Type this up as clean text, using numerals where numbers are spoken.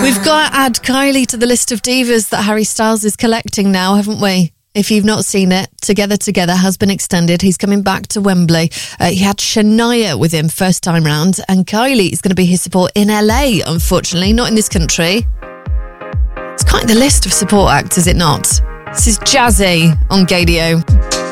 We've got to add Kylie to the list of divas that Harry Styles is collecting now, haven't we? If you've not seen it, Together has been extended. He's coming back to Wembley. He had Shania with him first time round, and Kylie is going to be his support in LA, unfortunately, not in this country. It's quite the list of support acts, is it not? This is Jazzy on Gadio.